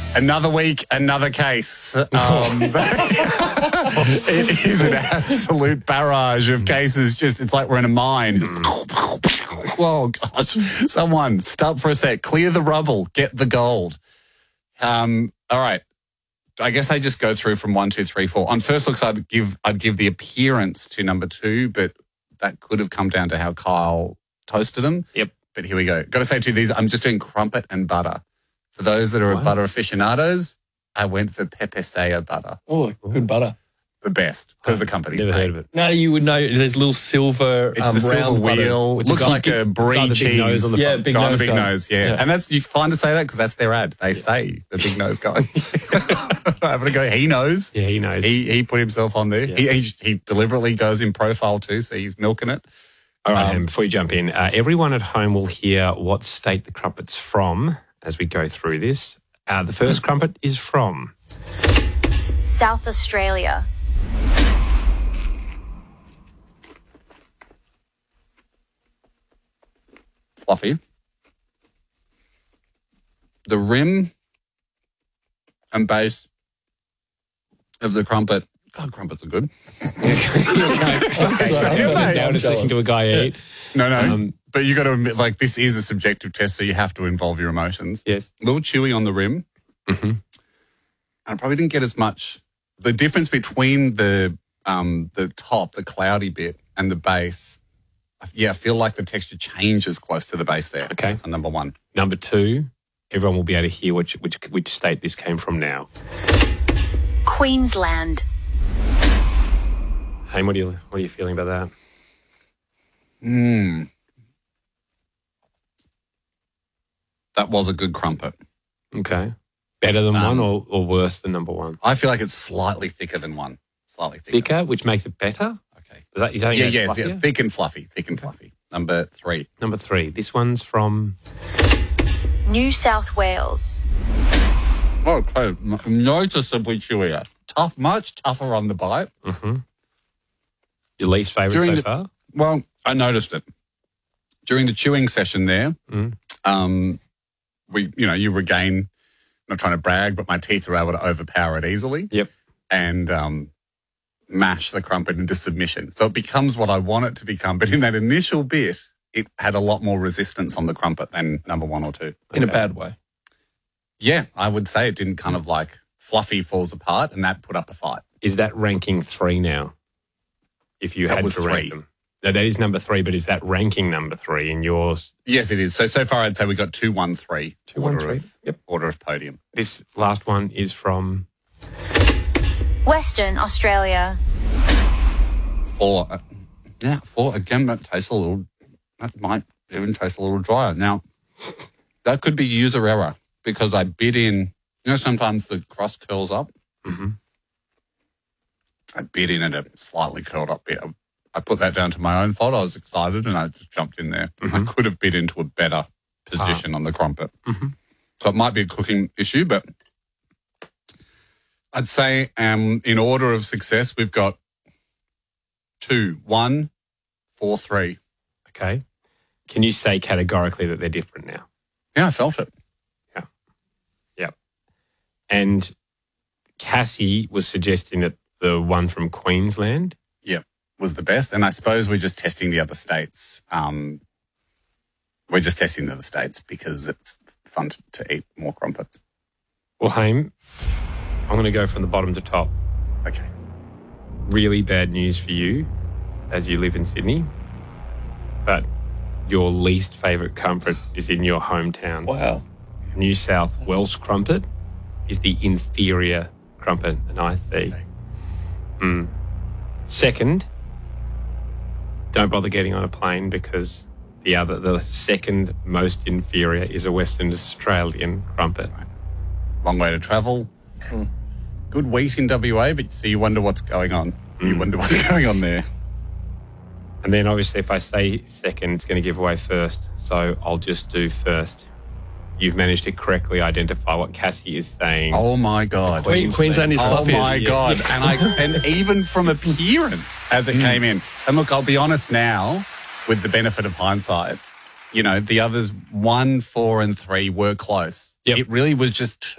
Another week, another case. It is an absolute barrage of cases. It's like we're in a mine. Oh, gosh. Someone, stop for a sec. Clear the rubble. Get the gold. All right. I guess I just go through from 1, 2, 3, 4. On first looks, I'd give the appearance to number 2, but that could have come down to how Kyle toasted them. Yep. But here we go. Got to say to these, I'm just doing crumpet and butter. For those that are butter aficionados, I went for Pepesea butter. Oh, good butter. The best, because the company's Never made. heard of it. No, you would know. There's little silver. It's the silver round wheel. butters. Looks like a brie cheese. Yeah, big guy, nose the big guy. nose. Yeah, and that's you find to say that because that's their ad. They say the big nose guy. Having a go. He knows. Yeah, he knows. He put himself on there. Yeah. He deliberately goes in profile too, so he's milking it. All right, before you jump in, everyone at home will hear what state the crumpet's from as we go through this. The first crumpet is from South Australia. Fluffy. The rim and base of the crumpet. God, crumpets are good. now just listening to a guy eat. No. But you got to admit, like, this is a subjective test, so you have to involve your emotions. Yes. A little chewy on the rim. Mm-hmm. And I probably didn't get as much. The difference between the top, the cloudy bit, and the base, I feel like the texture changes close to the base there. Okay. That's number 1. Number 2, everyone will be able to hear which state this came from now. Queensland. Hey, what are you feeling about that? That was a good crumpet. Okay. Better than one or worse than number 1? I feel like it's slightly thicker than 1. Slightly thicker. Thicker, which makes it better? Okay. Is that you don't think it's fluffier? Thick and fluffy. Thick and fluffy. Number 3. Number 3. This one's from New South Wales. Oh, okay. Noticeably chewier. Much tougher on the bite. Your least favourite so far? Well, I noticed it. During the chewing session there, you regain, not trying to brag, but my teeth are able to overpower it easily. Yep. And mash the crumpet into submission. So it becomes what I want it to become. But in that initial bit, it had a lot more resistance on the crumpet than number 1 or 2. In a bad way. Yeah, I would say it didn't kind of like fluffy falls apart, and that put up a fight. Is that ranking 3 now? If you had to rank 3. them. No, that is number 3, but is that ranking number 3 in yours? Yes, it is. So far I'd say we got 2, 1, 3. 2, 1, 3. Yep. Order of podium. This last one is from Western Australia. 4. 4. Again, that might even taste a little drier. Now, that could be user error because I bit in, sometimes the crust curls up. Mm-hmm. I bit in at a slightly curled up bit. I put that down to my own fault. I was excited and I just jumped in there. I could have bit into a better position on the crumpet. So it might be a cooking issue, but I'd say in order of success, we've got 2, 1, 4, 3. Okay. Can you say categorically that they're different now? Yeah, I felt it. Yeah. Yep. And Cassie was suggesting that the one from Queensland was the best. And I suppose we're just testing the other states. We're just testing the other states because it's fun to eat more crumpets. Well, Haim, I'm going to go from the bottom to top. Okay. Really bad news for you as you live in Sydney, but your least favourite crumpet is in your hometown. Wow. New South Wales crumpet is the inferior crumpet, an IC. Okay. Second, don't bother getting on a plane because the second most inferior is a Western Australian crumpet. Right. Long way to travel. Good wheat in WA, but so you wonder what's going on. You wonder what's going on there. And then obviously if I say second, it's going to give away first. So I'll just do first. You've managed to correctly identify what Cassie is saying. Oh my God. Queensland is Oh fluffiest. my God. And even from appearance as it came in. And look, I'll be honest now, with the benefit of hindsight, the others 1, 4 and 3 were close. Yep. It really was just